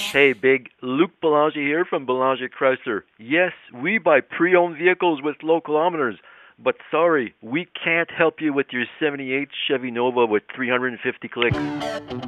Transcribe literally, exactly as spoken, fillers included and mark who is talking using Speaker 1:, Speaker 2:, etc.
Speaker 1: Hey, Big, Luc Boulanger here from Boulanger Chrysler. Yes, we buy pre-owned vehicles with low kilometers, but sorry, we can't help you with your seventy-eight Chevy Nova with three hundred fifty clicks.